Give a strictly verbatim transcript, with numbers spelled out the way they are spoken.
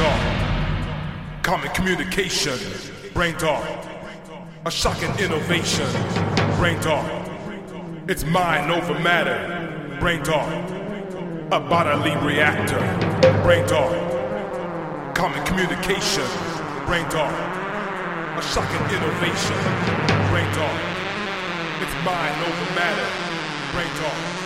talk, common communication, brain talk, a shocking innovation, brain talk. It's mind over matter, brain talk, a bodily reactor, brain talk, common communication, brain talk, a shocking innovation, brain talk. It's mind over matter, brain talk.